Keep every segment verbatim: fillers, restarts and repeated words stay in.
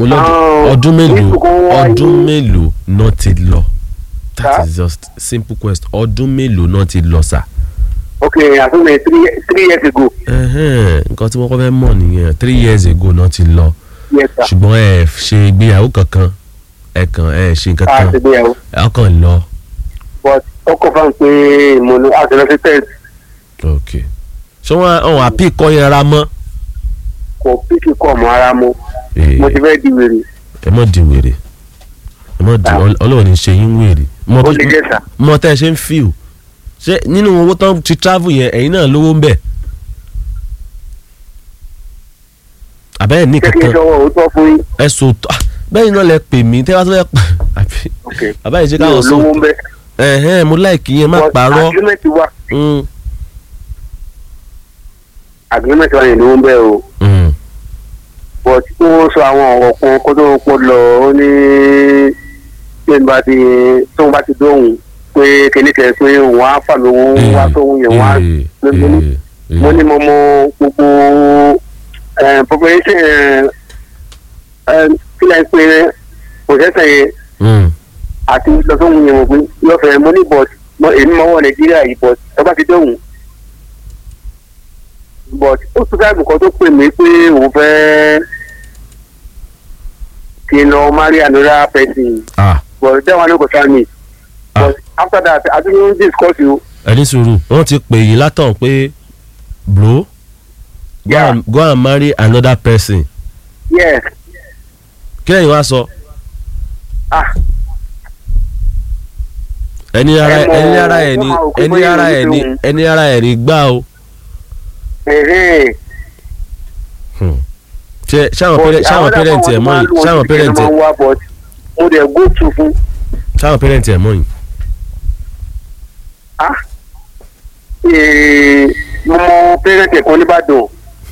mo lọ́dún ọdún mélòó ọdún mélòó náà ti lọ that is just simple question ọdún mélòó náà ti lọ sà. okay àtúnmẹ̀ three three years ago. nǹkan tí wọ́n kọ́ fẹ́ mọ̀ nìyẹn three years ago náà ti lọ yes sir. ṣùgbọ́n ẹ ṣe ìgbéyàwó kankan ẹ kàn ẹ ṣe nǹkan kan ẹ kàn lọ. but ó kọ́ fún pé ìmọ̀nà àtẹ̀lẹ́sẹ̀ test. ok ṣé wọ́n àwọn àpì kọ́ yẹn ra mọ́. kò píkì kọ́ mọ́ ara mọ́ mo ti fẹ́ di wèrè. ẹ mọ̀ di wèrè ẹ mọ̀ di ọlọ́run ní ṣe yín wèrè. ó lè jẹ́ sà. mọ tẹ́ ẹ ṣe ń fíw ṣé nínú owó tán ti travel yẹn ẹ̀yin náà lówó ń bẹ̀. àbẹ́ẹ̀ ní kankan kí n sọ̀rọ̀ òótọ́ fún yín. ẹ sọ bẹ́ẹ̀ náà lẹ pè mí tẹ́ wá tó lẹ pa àbáyé ṣe káwọn sọ ẹ̀hẹ́n mo láìkí yẹn má parọ́. agreement wà agreement wà ní ìlú ń bẹ́ o but ó sọ àwọn ọ̀rọ̀ kan kó tó pọ̀ lọ ó ní tí n bá ti tóun bá ti dóhùn pé kìnnìkẹ́ pé òun á fà lówó wá tóun yẹn wá mo ní mo mọ gbogbo population kí lẹ́yìn pé processor yẹn àti lọ́sọ̀hún yẹn mo pé lọ́fẹ̀ẹ́ mo ní but èmi mọ́wọ́ nàìjíríà yìí but ẹ bá ti dóhùn but ó tún káàbù kan tó pè mí pé òun fẹ́ kí n lọ marry another person but that one no go tell me but after that I don't discuss you. ẹni sùúrù wọn ti pè yín látàn pé bro go yeah. and go and marry another person. yes. kí lẹ́yìn wá sọ. ah. ẹni ara ẹni ara ẹni ẹni ara ẹni ẹni ara ẹni gbá o. ṣe ṣáwọn pẹrẹntì ẹ mọ yìí ṣáwọn pẹrẹntì ẹ mo dẹ̀ go to fún. ṣáwọn pẹrẹntì ẹ mọ yìí. ah mo mọ pẹrẹntì kan nìbàdàn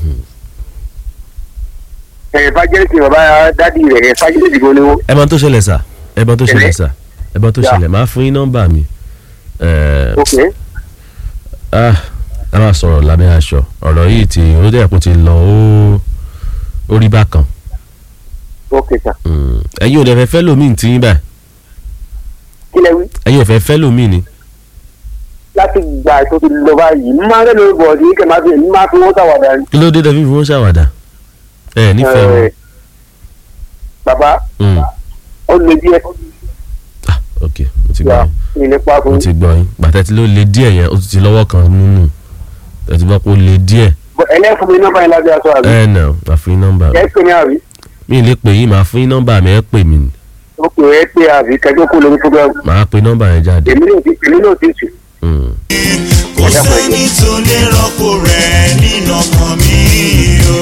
ẹ fàjẹrìtì bàbá dádì rẹ ẹ fàjẹrìtì gan ni wọn. ẹ bá tó ṣẹlẹ̀ sà ẹ bá tó ṣẹlẹ̀ sà ẹ bá tó ṣẹlẹ̀ máa fún yín nọ́mbà mi. ok. ah a máa sọ̀rọ̀ lábẹ́ aṣọ ọ̀rọ̀ yìí tí ó dẹ̀ kó ti lọ ó ó rí bákan. ok sà. ẹ̀yin ò dẹ̀ fẹ́ fẹ́ lómi tí yín báyìí. kí lẹ wí. ẹ̀yin ò fẹ́ fẹ́ lómi ni. láti gbà tó ti lọ báyìí n máa ń lọ bọ̀ ní kẹ́ máa fi n máa fi wọ́n ṣàwàdà ni. kí ló dé dẹ́ fi wọ́n ṣàwàdà. ẹ nífẹ̀ẹ́ wọn. bàbá ó lè díẹ̀. ah ok mo ti gbọ́ yín mo ti gbọ́ yín gbàtẹ́ tí ló lè díẹ̀ yẹn ó ti lọ́wọ́ kan nínú ẹ ti gbọ́ pé ó lè díẹ̀. ẹlẹ́fun mi nọ́mbà yín lábẹ́ aṣọ àbí. ẹ nà máa fún yín nọ́mbà mi. ẹ pè mí àbí. mi lè pè yín máa fún yín nọ́mbà mi ẹ pè mí. ó pè é pé àbí kẹjọ kó lórí program. màá pe nọ́mbà yẹn jáde. èmi náà ti èmi náà ti tù. kò sẹ́ni tó lè rọ́pò rẹ̀ nínú ọkàn mi o.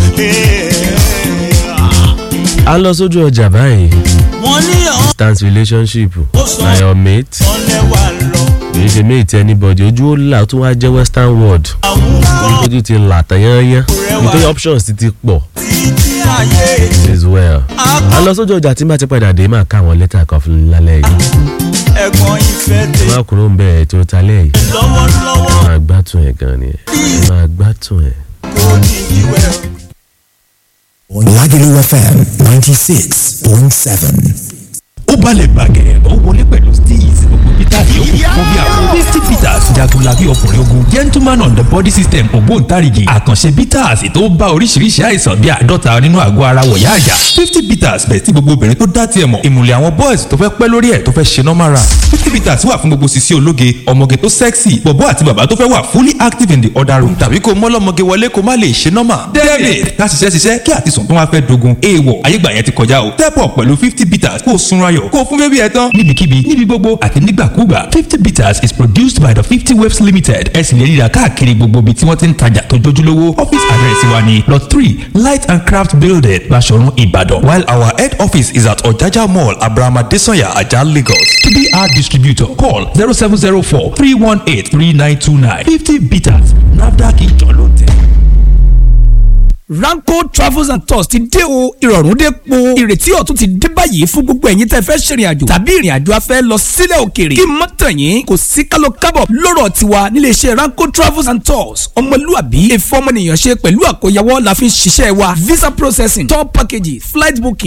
a lọ sójú ọjà báyìí. distance relationship na your mate kì í ṣe mate anybody ojú ó là ó tún wá jẹ́ western world ojú ti là tẹ̀yányán nítorí options ti ti pọ̀ as well. a lọ sójú ọjà tí má ti padà dé máa ká àwọn lẹ́tà kan fún lálẹ́ yìí. má kúrò ń bẹ̀ ẹ̀ tó talẹ́ yìí máa gbátùn ẹ̀ gan ni máa gbátùn ẹ̀. Lagelu F M ninety-six point seven. ó balẹ̀ gbàgẹ̀ ó wọlé pẹ̀lú steez gbogbo peter yòókù fún bí àwọn fifty peters jagunlabi ọkùnrin ogun gentleman on the body system ògbóǹtarìgì àkànṣe peters tó bá oríṣiríṣi àìsàn bí àádọ́ta nínú àgọ́ ara wọ̀yá àjà fifty peters bẹ̀ tí gbogbo obìnrin tó dá tiẹ̀ mọ̀ ìmùlẹ̀ àwọn boys tó fẹ́ pẹ́ lórí ẹ̀ tó fẹ́ ṣe normal run fifty peters wà fún gbogbo sisi ológe ọmọge tó sexy bọ̀bọ́ àti bàbá tó fẹ́ wà fully active in the other room tàbí kó mọ́lọ́mọge wọlé kó má lè ṣe normal david ká ṣiṣẹ́ ṣiṣẹ́ kí àtisùn tó wá fẹ́ dogun èèwọ̀ ayégbà yẹn ti kọjá o step up pẹ̀lú fifty peters kó sunra yọ̀ kó fún bébí ẹ̀ tán níbikíbi níbi gbogbo àti nígbàkúgbà fifty bitters is produced by the fifty waves limited ẹ sì lè ríra káàkiri gbogbo ibi tí wọ́n ti ń tajà tó jójúlówó office address wa ni lot three light and craft building Basọ̀run Ìbàdàn while our head office is at Ọ̀jájá mall Abraham Adesanya Ajah Lagos to be our distributor call zero seven zero four three one eight three nine two nine fifty bitters NAFDAC ìjọ ló tẹ̀. Ranko Travels and Tours ti dé o ìrọ̀rùn dé po ìrètí ọ̀tun ti dé báyìí fún gbogbo ẹ̀yin tẹ́ fẹ́ ṣèrìn àjò tàbí ìrìn àjò afẹ́ lọ sílẹ̀ òkèèrè kí mọ́ tàn yín kò sí kálọ̀ kábọ̀ lọ́rọ̀ tiwa nílé iṣẹ́ Ranko Travels and Tours ọmọlúàbí ìfọmọnìyàn ṣe pẹ̀lú àkóyawọ́ la fi ń ṣiṣẹ́ wa visa processing tour packages flight booking